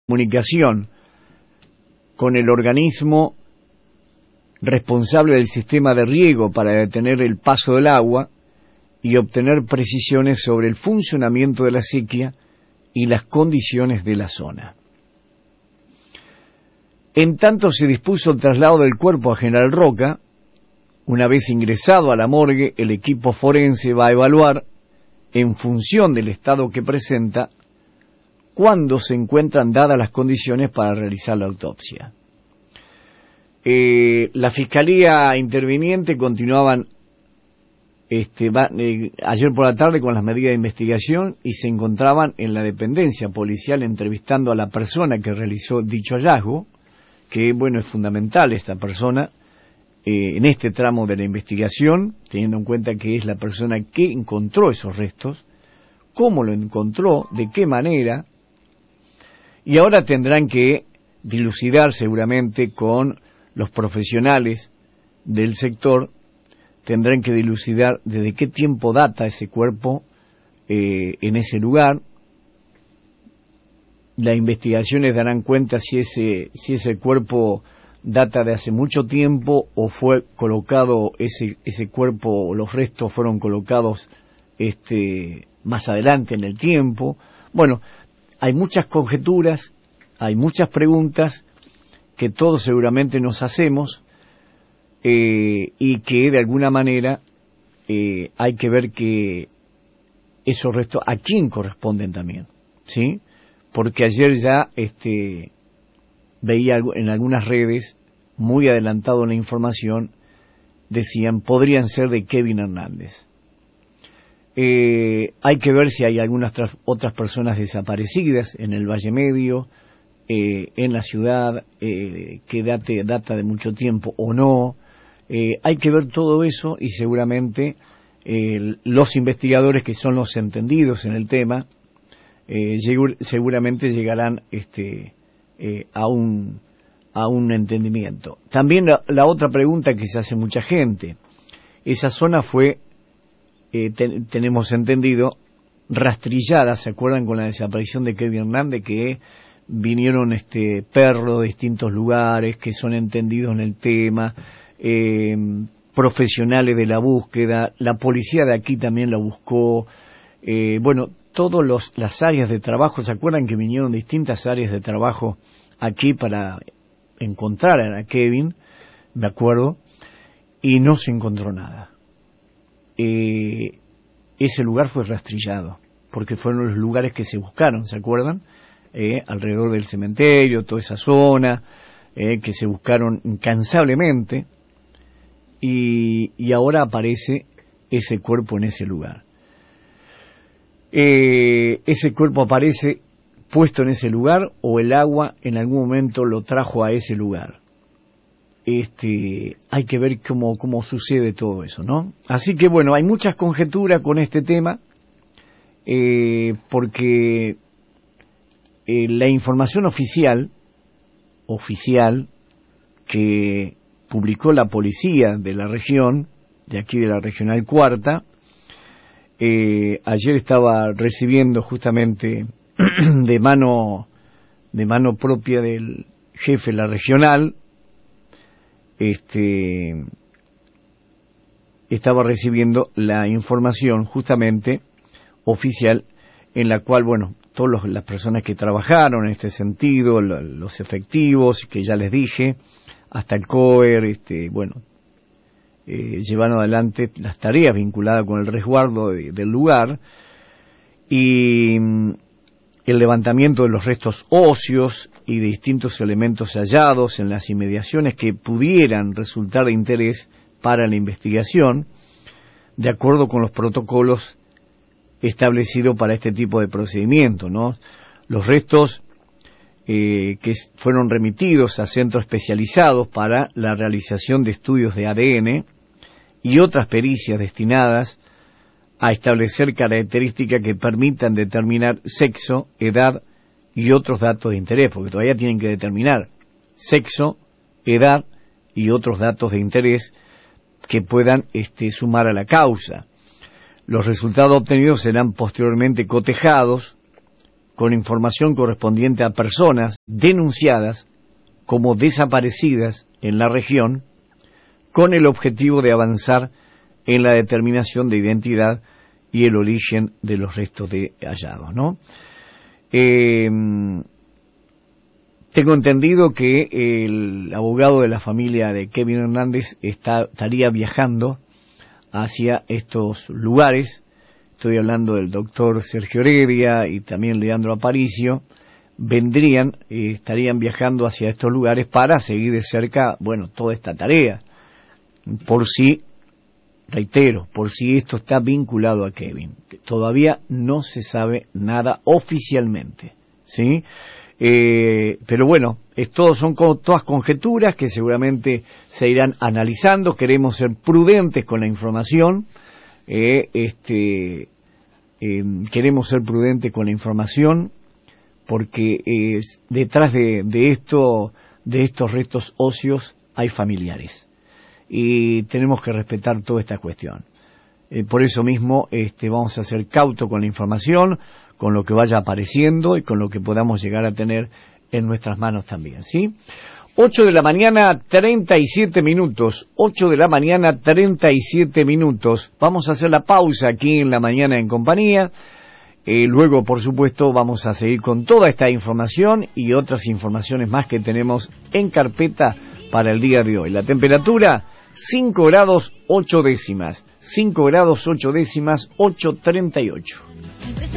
comunicación con el organismo responsable del sistema de riego para detener el paso del agua y obtener precisiones sobre el funcionamiento de la sequía y las condiciones de la zona. En tanto se dispuso el traslado del cuerpo a General Roca. Una vez ingresado a la morgue, el equipo forense va a evaluar, en función del estado que presenta, cuándo se encuentran dadas las condiciones para realizar la autopsia. La Fiscalía interviniente continuaban ayer por la tarde con las medidas de investigación y se encontraban en la dependencia policial entrevistando a la persona que realizó dicho hallazgo, que bueno, es fundamental esta persona en este tramo de la investigación, teniendo en cuenta que es la persona que encontró esos restos, cómo lo encontró, de qué manera, y ahora tendrán que dilucidar seguramente con los profesionales del sector, tendrán que dilucidar desde qué tiempo data ese cuerpo en ese lugar. Las investigaciones darán cuenta si ese cuerpo data de hace mucho tiempo o fue colocado ese cuerpo o los restos fueron colocados más adelante en el tiempo. Bueno, hay muchas conjeturas, hay muchas preguntas que todos seguramente nos hacemos y que de alguna manera hay que ver que esos restos a quién corresponden también, ¿sí? Porque ayer ya veía en algunas redes, muy adelantado en la información, decían, podrían ser de Kevin Hernández. Hay que ver si hay algunas otras personas desaparecidas en el Valle Medio, en la ciudad, que data de mucho tiempo o no. Hay que ver todo eso y seguramente los investigadores que son los entendidos en el tema seguramente llegarán a un entendimiento. También la otra pregunta que se hace mucha gente, esa zona fue, tenemos entendido, rastrillada. ¿Se acuerdan con la desaparición de Kevin Hernández que vinieron perros de distintos lugares que son entendidos en el tema, profesionales de la búsqueda, la policía de aquí también la buscó, bueno, todas las áreas de trabajo? ¿Se acuerdan que vinieron distintas áreas de trabajo aquí para encontrar a Kevin? Me acuerdo, y no se encontró nada. Ese lugar fue rastrillado, porque fueron los lugares que se buscaron, ¿se acuerdan? Alrededor del cementerio, toda esa zona, que se buscaron incansablemente, y ahora aparece ese cuerpo en ese lugar. Ese cuerpo aparece puesto en ese lugar o el agua en algún momento lo trajo a ese lugar. Hay que ver cómo sucede todo eso, ¿no? Así que bueno, hay muchas conjeturas con este tema, porque la información oficial que publicó la policía de la región, de aquí de la Regional Cuarta, ayer estaba recibiendo justamente de mano propia del jefe de la regional, estaba recibiendo la información justamente oficial en la cual, bueno, todas las personas que trabajaron en este sentido, los efectivos, que ya les dije, hasta el COER, llevaron adelante las tareas vinculadas con el resguardo del lugar y el levantamiento de los restos óseos y de distintos elementos hallados en las inmediaciones que pudieran resultar de interés para la investigación, de acuerdo con los protocolos establecidos para este tipo de procedimiento, ¿no? Los restos que fueron remitidos a centros especializados para la realización de estudios de ADN y otras pericias destinadas a establecer características que permitan determinar sexo, edad y otros datos de interés, porque todavía tienen que determinar sexo, edad y otros datos de interés que puedan sumar a la causa. Los resultados obtenidos serán posteriormente cotejados con información correspondiente a personas denunciadas como desaparecidas en la región, con el objetivo de avanzar en la determinación de identidad y el origen de los restos hallados, ¿no? Tengo entendido que el abogado de la familia de Kevin Hernández estaría viajando hacia estos lugares. Estoy hablando del doctor Sergio Heredia y también Leandro Aparicio. Estarían viajando hacia estos lugares para seguir de cerca, bueno, toda esta tarea. Por si esto está vinculado a Kevin. Todavía no se sabe nada oficialmente, ¿sí? Pero bueno, son todas conjeturas que seguramente se irán analizando. Queremos ser prudentes con la información. Queremos ser prudentes con la información porque detrás de estos restos óseos hay familiares y tenemos que respetar toda esta cuestión. Por eso mismo vamos a ser cautos con la información, con lo que vaya apareciendo y con lo que podamos llegar a tener en nuestras manos también, ¿sí? 8 de la mañana, 37 minutos. 8 de la mañana, 37 minutos. Vamos a hacer la pausa aquí en La Mañana en Compañía. Luego, por supuesto, vamos a seguir con toda esta información y otras informaciones más que tenemos en carpeta para el día de hoy. La temperatura, 5 grados 8 décimas. 5 grados 8 décimas, 8:38.